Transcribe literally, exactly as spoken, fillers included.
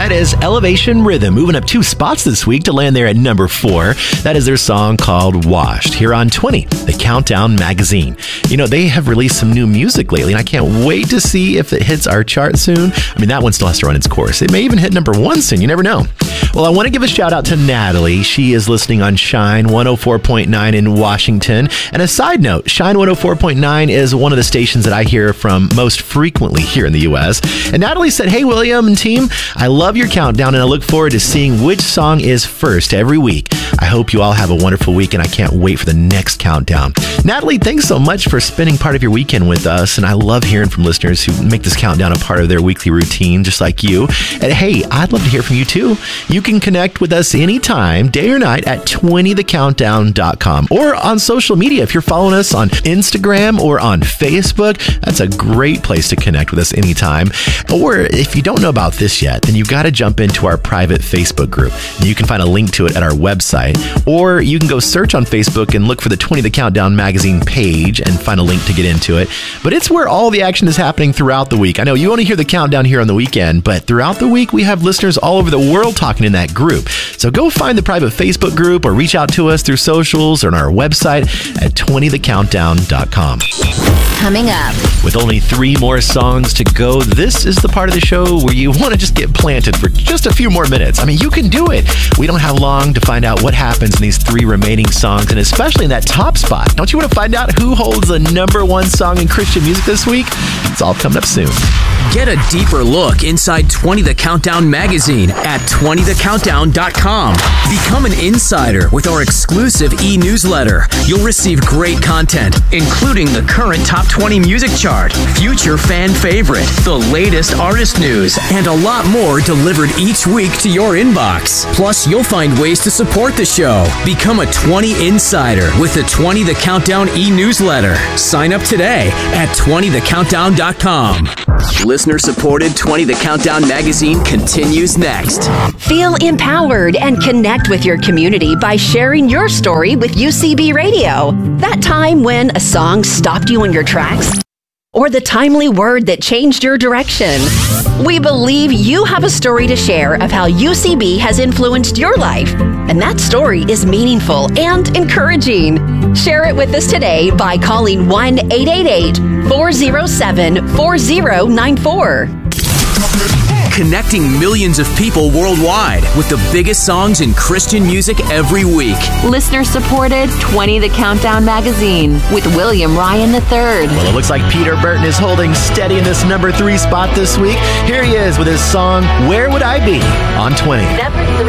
That is Elevation Rhythm, moving up two spots this week to land there at number four. That is their song called Washed, here on twenty, the Countdown Magazine. You know, they have released some new music lately, and I can't wait to see if it hits our chart soon. I mean, that one still has to run its course. It may even hit number one soon. You never know. Well, I want to give a shout out to Natalie. She is listening on Shine one oh four point nine in Washington. And a side note, Shine one oh four point nine is one of the stations that I hear from most frequently here in the U S. And Natalie said, "Hey, William and team, I love your countdown and I look forward to seeing which song is first every week. I hope you all have a wonderful week and I can't wait for the next countdown." Natalie, thanks so much for spending part of your weekend with us. And I love hearing from listeners who make this countdown a part of their weekly routine, just like you. And hey, I'd love to hear from you too. You can connect with us anytime, day or night, at twenty the countdown dot com or on social media. If you're following us on Instagram or on Facebook, that's a great place to connect with us anytime. Or if you don't know about this yet, then you've got to jump into our private Facebook group. And you can find a link to it at our website, or you can go search on Facebook and look for the twenty the Countdown magazine page and find a link to get into it. But it's where all the action is happening throughout the week. I know you only hear the countdown here on the weekend, but throughout the week, we have listeners all over the world talking in that group. So go find the private Facebook group or reach out to us through socials or on our website at twenty the countdown dot com. Coming up. With only three more songs to go, this is the part of the show where you want to just get planted for just a few more minutes. I mean, you can do it. We don't have long to find out what happens in these three remaining songs, and especially in that top spot. Don't you want to find out who holds the number one song in Christian music this week? It's all coming up soon. Get a deeper look inside twenty the Countdown magazine at twenty the countdown dot com. Become an insider with our exclusive e-newsletter. You'll receive great content, including the current top twenty music chart, future fan favorite, the latest artist news, and a lot more delivered each week to your inbox. Plus, you'll find ways to support the show. Become a twenty insider with the twenty the Countdown e-newsletter. Sign up today at twenty the countdown dot com. Listener-supported twenty the Countdown magazine continues next. Feel empowered and connect with your community by sharing your story with U C B Radio. That time when a song stopped you in your tracks, or the timely word that changed your direction. We believe you have a story to share of how U C B has influenced your life, and that story is meaningful and encouraging. Share it with us today by calling one eight eight eight, four oh seven, four oh nine four. Connecting millions of people worldwide with the biggest songs in Christian music every week. Listener-supported twenty the Countdown magazine with William Ryan the third. Well, it looks like Peter Burton is holding steady in this number three spot this week. Here he is with his song, Where Would I Be, on twenty. Number three.